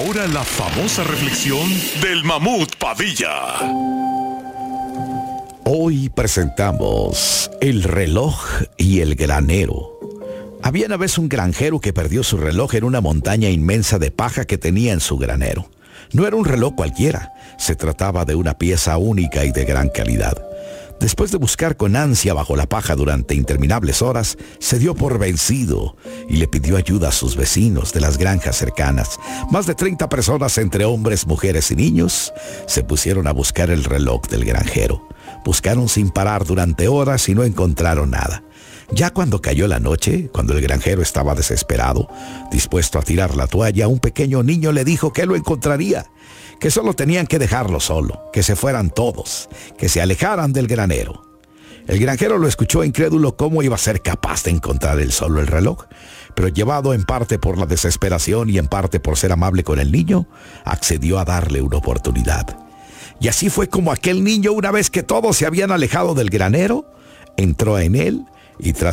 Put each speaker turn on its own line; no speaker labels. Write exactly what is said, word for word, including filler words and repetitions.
ahora la famosa reflexión del Mamut Padilla.
Hoy presentamos el reloj y el granero. Había una vez un granjero que perdió su reloj en una montaña inmensa de paja que tenía en su granero. No era un reloj cualquiera, se trataba de una pieza única y de gran calidad. Después de buscar con ansia bajo la paja durante interminables horas, se dio por vencido y le pidió ayuda a sus vecinos de las granjas cercanas. Más de treinta personas, entre hombres, mujeres y niños, se pusieron a buscar el reloj del granjero. Buscaron sin parar durante horas y no encontraron nada. Ya cuando cayó la noche, cuando el granjero estaba desesperado, dispuesto a tirar la toalla, un pequeño niño le dijo que lo encontraría, que solo tenían que dejarlo solo, que se fueran todos, que se alejaran del granero. El granjero lo escuchó incrédulo. ¿Cómo iba a ser capaz de encontrar él solo el reloj? Pero llevado en parte por la desesperación y en parte por ser amable con el niño, accedió a darle una oportunidad. Y así fue como aquel niño, una vez que todos se habían alejado del granero, entró en él y tras